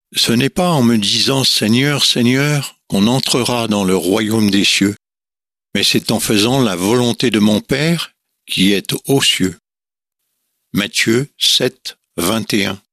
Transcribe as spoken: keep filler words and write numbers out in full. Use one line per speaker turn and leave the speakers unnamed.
Ce n'est pas en me disant « Seigneur, Seigneur » qu'on entrera dans le royaume des cieux, mais c'est en faisant la volonté de mon Père qui est aux cieux. Matthieu sept, vingt et un.